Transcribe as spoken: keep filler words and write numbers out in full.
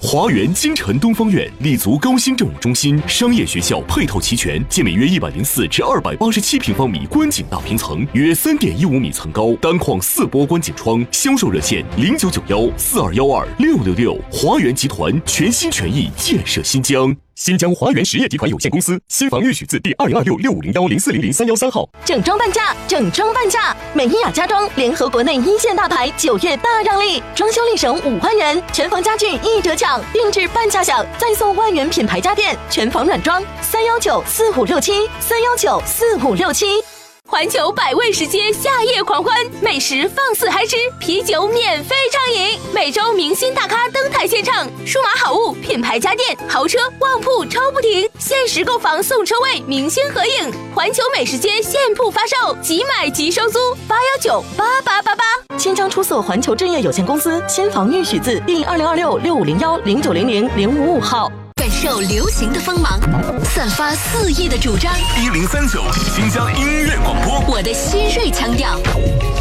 华源金城东方苑立足高新政务中心、商业学校，配套齐全，建每约一百零四至二百八十七平方米观景大平层，约三点一五米层高，单框四波观景窗。销售热线零九九幺四二幺二六六六。华源集团全心全意建设新疆。新疆华源实业集团有限公司，新房预许字第二零二六六五零幺零四零零三幺三号。 整装半价，整装半价！美伊雅家装联合国内一线大牌，九月大让利，装修立省五万元，全房家具一折抢，定制半价享，再送万元品牌家电，全房软装。三幺九四五六七，三幺九四五六七。 环球百味食街夏夜狂欢，美食放肆嗨吃，啤酒免费畅饮，每周明星大咖登台献唱，数码好物、品牌家电、豪车、旺铺抽不停，限时购房送车位，明星合影。环球美食街现铺发售，即买即收租，八幺九八八八八。 新疆出色环球置业有限公司新房预许字第二零二六六五零幺零九零零零五五号。 感受流行的锋芒，散发肆意的主张。 一零三九新疆音乐广播， 我的新锐腔调。